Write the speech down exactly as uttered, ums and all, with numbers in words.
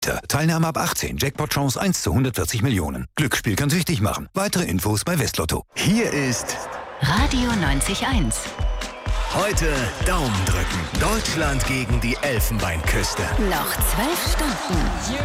Teilnahme ab achtzehn. Jackpot-Chance eins zu hundertvierzig Millionen. Glücksspiel kann süchtig machen. Weitere Infos bei Westlotto. Hier ist Radio neunzig Komma eins. Heute Daumen drücken. Deutschland gegen die Elfenbeinküste. Noch zwölf Stunden.